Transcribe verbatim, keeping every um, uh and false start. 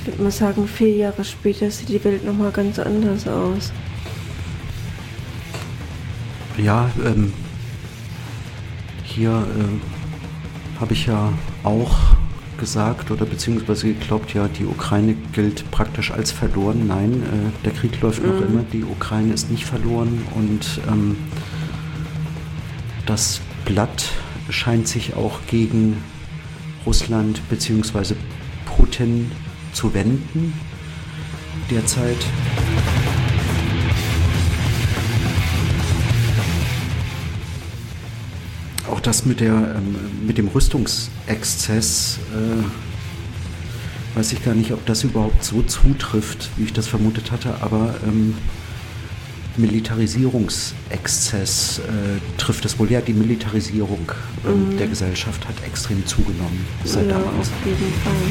würde mal sagen, vier Jahre später sieht die Welt nochmal ganz anders aus. Ja, ähm, hier äh, habe ich ja auch gesagt oder beziehungsweise geglaubt, ja, die Ukraine gilt praktisch als verloren. Nein, äh, der Krieg läuft noch Mhm. immer, die Ukraine ist nicht verloren und ähm, das Blatt scheint sich auch gegen Russland beziehungsweise Putin zu wenden derzeit. Auch das mit, der, ähm, mit dem Rüstungsexzess, äh, weiß ich gar nicht, ob das überhaupt so zutrifft, wie ich das vermutet hatte, aber ähm, Militarisierungsexzess äh, trifft es wohl. Ja, die Militarisierung ähm, Mhm. der Gesellschaft hat extrem zugenommen seit Ja, damals. auf jeden Fall.